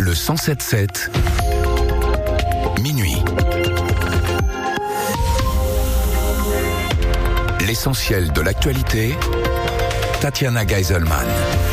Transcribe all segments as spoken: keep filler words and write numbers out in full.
Le cent sept sept, minuit. L'essentiel de l'actualité, Tatiana Geiselman.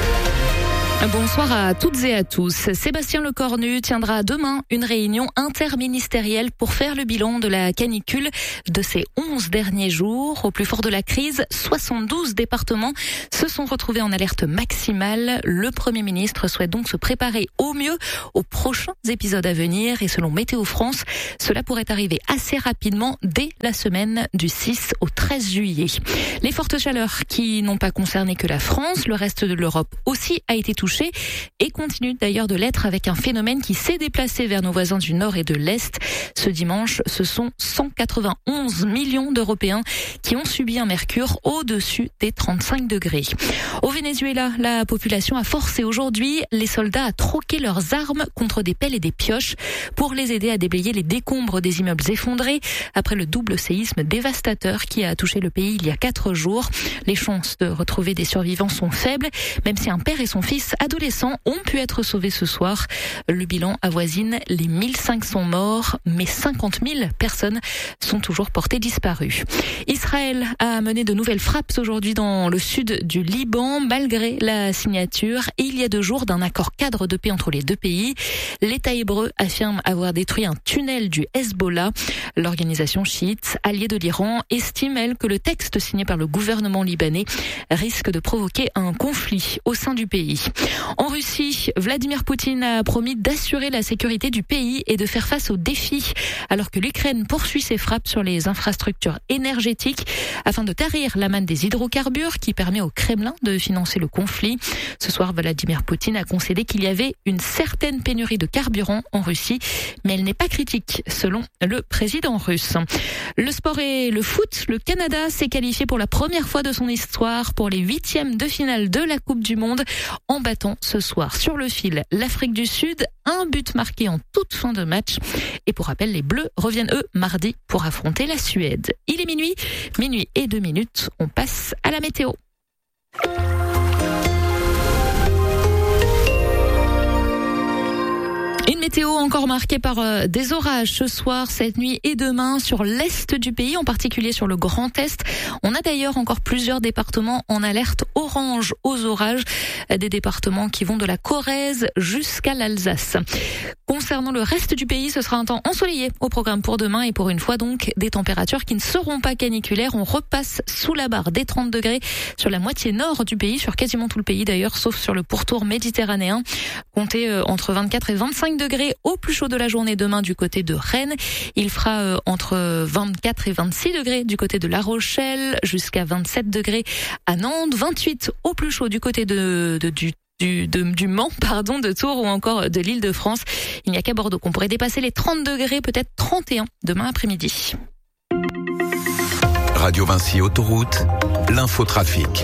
Bonsoir à toutes et à tous. Sébastien Lecornu tiendra demain une réunion interministérielle pour faire le bilan de la canicule de ces onze derniers jours. Au plus fort de la crise, soixante-douze départements se sont retrouvés en alerte maximale. Le Premier ministre souhaite donc se préparer au mieux aux prochains épisodes à venir. Et selon Météo France, cela pourrait arriver assez rapidement dès la semaine du six au treize juillet. Les fortes chaleurs qui n'ont pas concerné que la France, le reste de l'Europe aussi a été touché et continue d'ailleurs de l'être avec un phénomène qui s'est déplacé vers nos voisins du nord et de l'est. Ce dimanche, ce sont cent quatre-vingt-onze millions d'Européens qui ont subi un mercure au-dessus des trente-cinq degrés. Au Venezuela, la population a forcé aujourd'hui les soldats à troquer leurs armes contre des pelles et des pioches pour les aider à déblayer les décombres des immeubles effondrés après le double séisme dévastateur qui a touché le pays il y a quatre jours. Les chances de retrouver des survivants sont faibles, même si un père et son fils adolescents ont pu être sauvés ce soir. Le bilan avoisine les mille cinq cents morts, mais cinquante mille personnes sont toujours portées disparues. Israël a mené de nouvelles frappes aujourd'hui dans le sud du Liban, malgré la signature il y a deux jours d'un accord cadre de paix entre les deux pays. L'État hébreu affirme avoir détruit un tunnel du Hezbollah. L'organisation chiite, alliée de l'Iran, estime, elle, que le texte signé par le gouvernement libanais risque de provoquer un conflit au sein du pays. En Russie, Vladimir Poutine a promis d'assurer la sécurité du pays et de faire face aux défis, alors que l'Ukraine poursuit ses frappes sur les infrastructures énergétiques afin de tarir la manne des hydrocarbures qui permet au Kremlin de financer le conflit. Ce soir, Vladimir Poutine a concédé qu'il y avait une certaine pénurie de carburant en Russie, mais elle n'est pas critique, selon le président russe. Le sport et le foot, le Canada s'est qualifié pour la première fois de son histoire pour les huitièmes de finale de la Coupe du Monde en battant ce soir sur le fil l'Afrique du Sud, un but marqué en toute fin de match. Et pour rappel, les Bleus reviennent eux mardi pour affronter la Suède. Il est minuit, minuit et deux minutes, on passe à la météo. Une météo encore marquée par euh, des orages ce soir, cette nuit et demain sur l'est du pays, en particulier sur le Grand Est. On a d'ailleurs encore plusieurs départements en alerte orange aux orages, des départements qui vont de la Corrèze jusqu'à l'Alsace. Concernant le reste du pays, ce sera un temps ensoleillé au programme pour demain et pour une fois donc des températures qui ne seront pas caniculaires. On repasse sous la barre des trente degrés sur la moitié nord du pays, sur quasiment tout le pays d'ailleurs, sauf sur le pourtour méditerranéen. Comptez euh, entre vingt-quatre et vingt-cinq degrés au plus chaud de la journée demain du côté de Rennes. Il fera euh, entre vingt-quatre et vingt-six degrés du côté de La Rochelle, jusqu'à vingt-sept degrés à Nantes, vingt-huit au plus chaud du côté de, de du Du, de, du Mans, pardon, de Tours ou encore de l'Île-de-France. Il n'y a qu'à Bordeaux qu'on pourrait dépasser les trente degrés, peut-être trente et un demain après-midi. Radio Vinci Autoroute, l'infotrafic.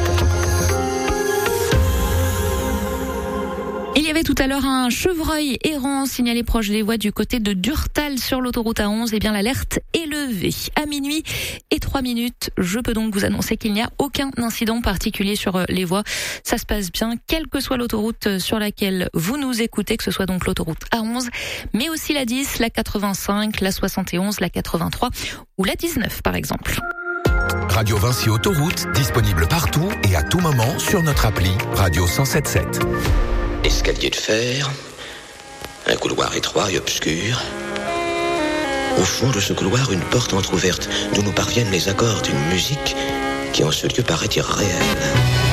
Il y avait tout à l'heure un chevreuil errant signalé proche des voies du côté de Durtal sur l'autoroute A onze. Eh bien, l'alerte est levée à minuit et trois minutes. Je peux donc vous annoncer qu'il n'y a aucun incident particulier sur les voies. Ça se passe bien, quelle que soit l'autoroute sur laquelle vous nous écoutez, que ce soit donc l'autoroute A onze, mais aussi la dix, la quatre-vingt-cinq, la soixante et onze, la quatre-vingt-trois ou la dix-neuf, par exemple. Radio Vinci Autoroute, disponible partout et à tout moment sur notre appli Radio cent sept sept. Escalier de fer, un couloir étroit et obscur. Au fond de ce couloir, une porte entr'ouverte d'où nous parviennent les accords d'une musique qui en ce lieu paraît irréelle.